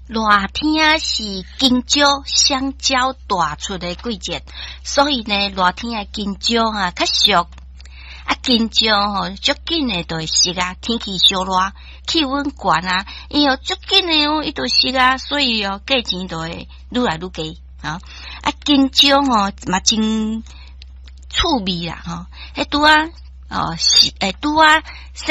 热天是金蕉、香蕉大出的季节，所以呢，热天的金蕉啊较俗。金蕉吼，足紧的就会熟啊，天气烧热，气温悬啊，伊哦足紧的哦，伊就熟啊，所以哦价钱就会愈来愈低啊。金蕉吼嘛真趣味啦吼，迄拄啊哦是拄啊。